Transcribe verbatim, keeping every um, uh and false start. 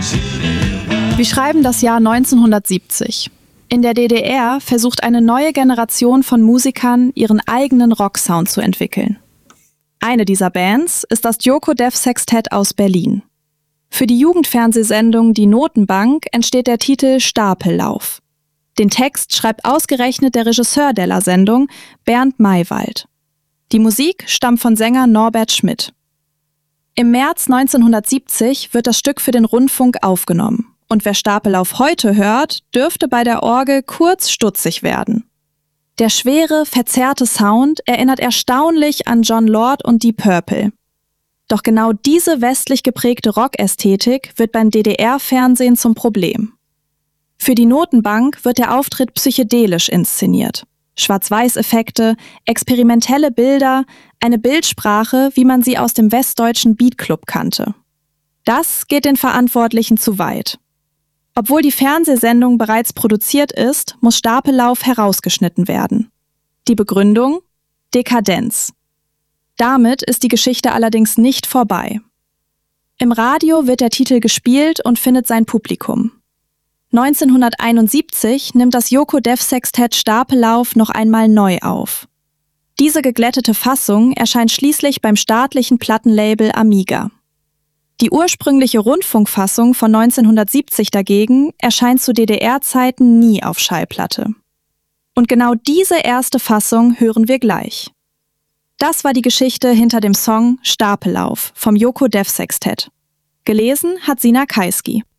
Wir schreiben das Jahr neunzehnhundertsiebzig. In der D D R versucht eine neue Generation von Musikern, ihren eigenen Rocksound zu entwickeln. Eine dieser Bands ist das Djoko Dev Sextett aus Berlin. Für die Jugendfernsehsendung Die Notenbank entsteht der Titel Stapellauf. Den Text schreibt ausgerechnet der Regisseur der Sendung, Bernd Maywald. Die Musik stammt von Sänger Norbert Schmidt. Im März neunzehnhundertsiebzig wird das Stück für den Rundfunk aufgenommen. Und wer Stapellauf heute hört, dürfte bei der Orgel kurz stutzig werden. Der schwere, verzerrte Sound erinnert erstaunlich an Jon Lord und Deep Purple. Doch genau diese westlich geprägte Rockästhetik wird beim D D R-Fernsehen zum Problem. Für die Notenbank wird der Auftritt psychedelisch inszeniert. Schwarz-Weiß-Effekte, experimentelle Bilder, eine Bildsprache, wie man sie aus dem westdeutschen Beatclub kannte. Das geht den Verantwortlichen zu weit. Obwohl die Fernsehsendung bereits produziert ist, muss Stapellauf herausgeschnitten werden. Die Begründung? Dekadenz. Damit ist die Geschichte allerdings nicht vorbei. Im Radio wird der Titel gespielt und findet sein Publikum. neunzehnhunderteinundsiebzig nimmt das Djoko Dev Sextett Stapellauf noch einmal neu auf. Diese geglättete Fassung erscheint schließlich beim staatlichen Plattenlabel Amiga. Die ursprüngliche Rundfunkfassung von neunzehnhundertsiebzig dagegen erscheint zu D D R-Zeiten nie auf Schallplatte. Und genau diese erste Fassung hören wir gleich. Das war die Geschichte hinter dem Song Stapellauf vom Djoko Dev Sextett. Gelesen hat Sina Kaiski.